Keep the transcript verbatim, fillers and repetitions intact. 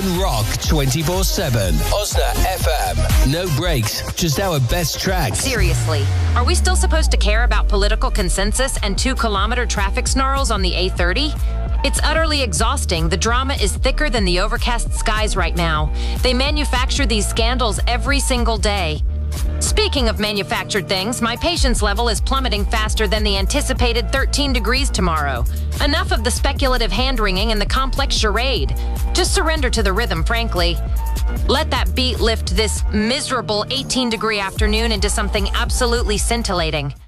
Rock twenty-four seven. Osna F M. No breaks, just our best tracks. Seriously, are we still supposed to care about political consensus and two-kilometer traffic snarls on the A thirty? It's utterly exhausting. The drama is thicker than the overcast skies right now. They manufacture these scandals every single day. Speaking of manufactured things, my patience level is plummeting faster than the anticipated thirteen degrees tomorrow. Enough of the speculative hand-wringing and the complex charade. Just surrender to the rhythm, frankly. Let that beat lift this miserable eighteen-degree afternoon into something absolutely scintillating.